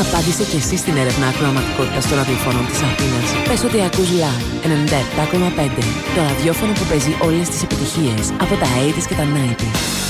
Απάντησε και εσύ στην έρευνα ακροαματικότητας των ραδιοφώνων της Αθήνας. Πες ότι ακούς Live 97,5. Το ραδιόφωνο που παίζει όλες τις επιτυχίες από τα 80s και τα 90s.